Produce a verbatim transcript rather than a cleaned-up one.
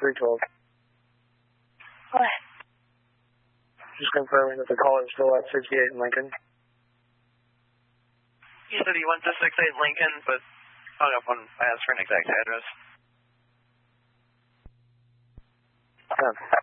three twelve. What? Just confirming that the caller is still at sixty-eight in Lincoln. He said he went to sixty-eight Lincoln, but hung up when I asked for an exact address. Yeah.